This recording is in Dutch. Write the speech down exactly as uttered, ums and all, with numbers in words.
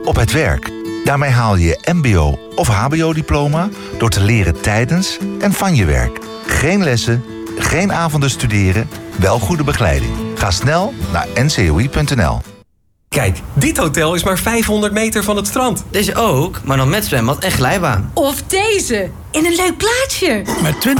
op het werk. Daarmee haal je je mbo of hbo-diploma door te leren tijdens en van je werk. Geen lessen, geen avonden studeren, wel goede begeleiding. Ga snel naar n c o i punt n l. Kijk, dit hotel is maar vijfhonderd meter van het strand. Deze ook, maar dan met zwembad en glijbaan. Of deze, in een leuk plaatsje. Met twintig